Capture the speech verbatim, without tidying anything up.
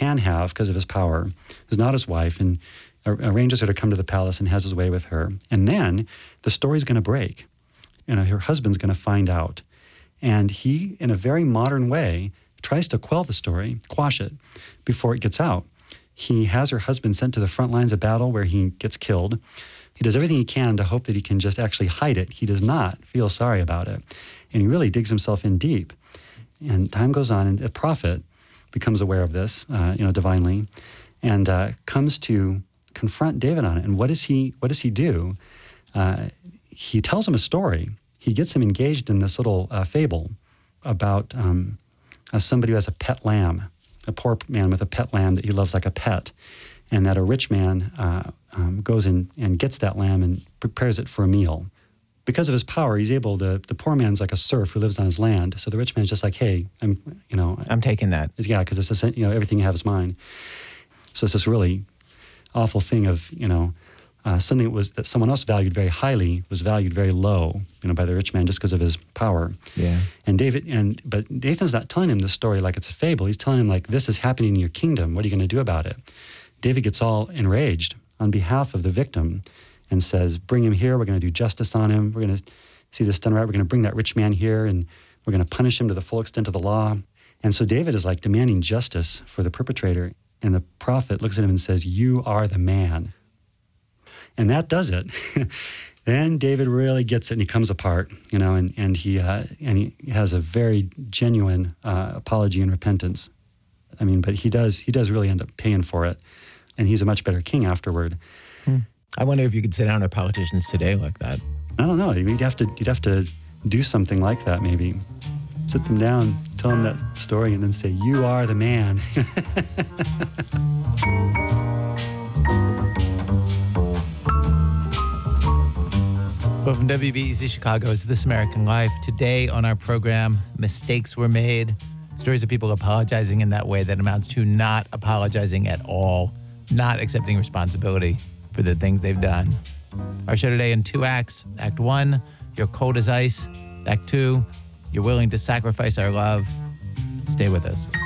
can have because of his power, is not his wife, and arranges her to come to the palace and has his way with her. And then the story's going to break. You know, her husband's going to find out. And he, in a very modern way, tries to quell the story, quash it, before it gets out. He has her husband sent to the front lines of battle where he gets killed. He does everything he can to hope that he can just actually hide it. He does not feel sorry about it. And he really digs himself in deep. And time goes on, and the prophet becomes aware of this, uh, you know, divinely, and uh, comes to confront David on it. And what does he, what does he do? Uh, he tells him a story. He gets him engaged in this little uh, fable about um, uh, somebody who has a pet lamb, a poor man with a pet lamb that he loves like a pet, and that a rich man uh, um, goes in and gets that lamb and prepares it for a meal. Because of his power, he's able to, the poor man's like a serf who lives on his land. So the rich man's just like, hey, I'm, you know. I'm taking that. Yeah, because it's, a, you know, everything you have is mine. So it's this really awful thing of, you know, uh, something that was, that someone else valued very highly was valued very low, you know, by the rich man just because of his power. Yeah. And David, and, but Nathan's not telling him the story like it's a fable. He's telling him like, this is happening in your kingdom. What are you going to do about it? David gets all enraged on behalf of the victim and says, bring him here. We're going to do justice on him. We're going to see this done right. We're going to bring that rich man here, and we're going to punish him to the full extent of the law. And so David is like demanding justice for the perpetrator. And the prophet looks at him and says, you are the man. And that does it. Then David really gets it, and he comes apart, you know, and, and, he, uh, and he has a very genuine uh, apology and repentance. I mean, but he does, he does really end up paying for it. And he's a much better king afterward. Hmm. I wonder if you could sit down with politicians today like that. I don't know. You'd have to, you'd have to do something like that, maybe. Sit them down, tell them that story, and then say, you are the man. Well, from W B E Z Chicago's This American Life, today on our program, mistakes were made. Stories of people apologizing in that way that amounts to not apologizing at all, not accepting responsibility for the things they've done. Our show today in two acts. Act one, you're cold as ice. Act two, you're willing to sacrifice our love. Stay with us.